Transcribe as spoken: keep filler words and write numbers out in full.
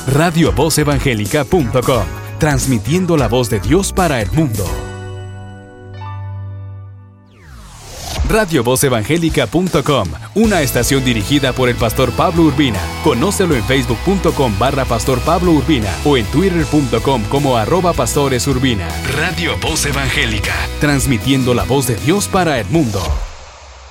radio voz evangélica punto com, transmitiendo la voz de Dios para el mundo. radio voz evangélica punto com, una estación dirigida por el pastor Pablo Urbina. Conócelo en facebook punto com barra pastor Pablo Urbina o en twitter punto com como arroba pastores Urbina. Radio Voz Evangélica, transmitiendo la voz de Dios para el mundo.